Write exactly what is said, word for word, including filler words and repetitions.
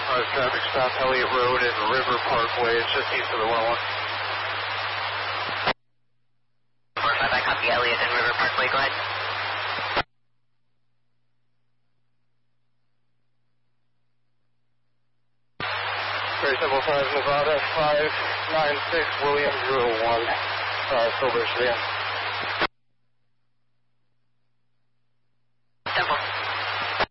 five traffic stop, Elliott Road and River Parkway. It's just east of the one oh one. four five, I copy Elliott and River Parkway. Go ahead. Very simple, five Nevada, five nine six William zero one, uh, Silver Sedan.